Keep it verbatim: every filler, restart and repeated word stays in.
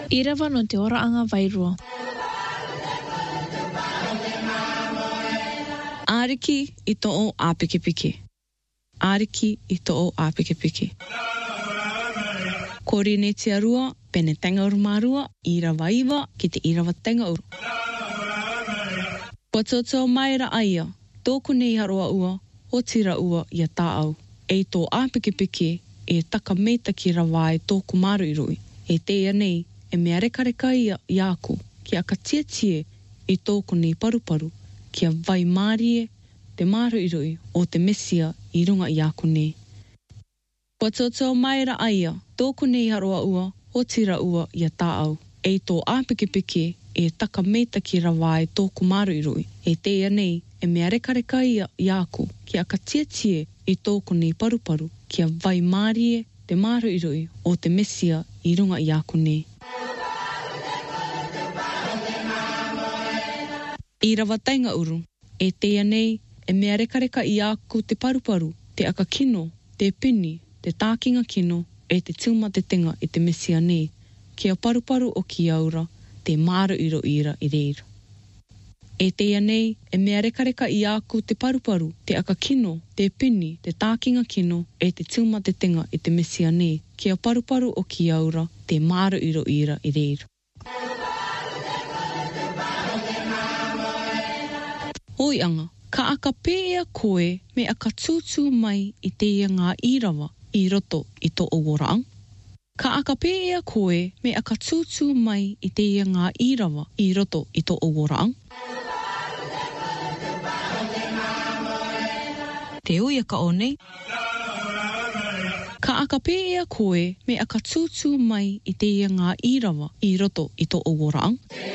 I rawa no te oraanga wairua. Ariki i to'o a pikipiki. Ariki i to'o a pikipiki. Kori ne te arua, pene tenga uru marua, i rawa iwa ki te i rawa tenga uru. Ko toto mai ra aia, tōku nei haroa ua, o tira ua i a tāau. E tō a pikipiki e taka meita ki rawa e tōku maru i rui. E teia nei, e mea reka reka ia i aku, ki a ka tia tie i tōku nei paruparu, ki a vai mārie te maru i rui o te mesia i runga i aku nei. Kua toto mai ra aia, tōku nei haroa ua, o tira ua i a tāau. E tō a pikipiki e taka meita ki rawa e tōku maru i rui. E teia nei, e mea reka reka ia i aku, ki a ka tia tie i tōku nei paruparu, ki a vai mārie te maru i rui o te mesia i runga i aku nei. I rawa tainga uru, e teia nei, e mea reka reka i aku te paruparu, te aka kino, te pini, te tākinga kino, e te tūma te tenga i te mesia nei, ki a paruparu o ki aura, te maru iro ira i reira. E teia nei, e mea reka reka i aku te paruparu, te aka kino, te pini, te tākinga kino, e te tūma te tenga i te mesia nei, ki a paruparu o ki aura, te maru iro ira i reira. Oi anga, ka aka pēia koe me aka tūtū mai i teia ngā irawa i roto i tō owaraang. Ka aka pēia koe me aka tūtū mai i teia ngā irawa i roto i tō owaraang. Te uia ka o nei. Ka aka pēia koe me aka tūtū mai i teia ngā irawa i roto i tō owaraang.